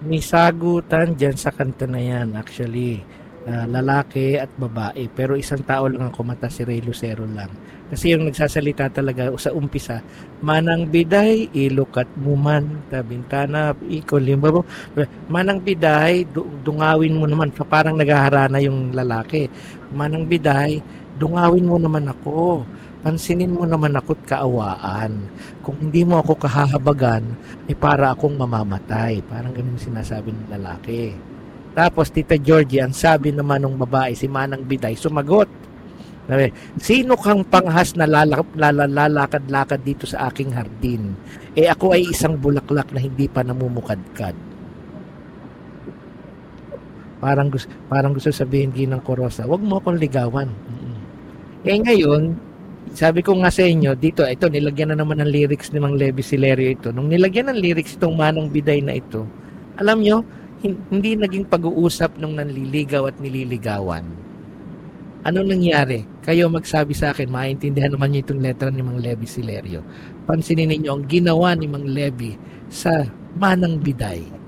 May sagutan diyan sa kanta na 'yan actually, lalaki at babae pero isang tao lang ang kumanta, si Ray Lucero lang. Kasi yung nagsasalita talaga sa umpisa, "Manang biday ilukat mo man ta bintana ikulimbago." "Manang biday dungawin mo naman." So, parang naghaharana yung lalaki. "Manang biday, dungawin mo naman ako. Pansinin mo naman ako't kaawaan. Kung hindi mo ako kahahabagan, para akong mamamatay." Parang ganun yung sinasabi ng lalaki. Tapos Tita Georgie, ang sabi naman ng babae, si Manang Biday, sumagot. Sabi, "Sino kang panghas na lalakad-lakad dito sa aking hardin? Ako ay isang bulaklak na hindi pa namumukadkad." Parang gusto sabihin Ginang Korosa, "Wag mo akong ligawan." Ngayon, sabi ko nga sa inyo, dito, ito, nilagyan na naman ng lyrics ni Mang Levi Silerio ito. Nung nilagyan ng lyrics itong Manang Biday na ito, alam nyo, hindi naging pag-uusap nung nanliligaw at nililigawan. Ano nangyari? Kayo magsabi sa akin, maintindihan naman niyo itong letra ni Mang Levi Silerio. Pansinin ninyo ang ginawa ni Mang Levi sa Manang Biday.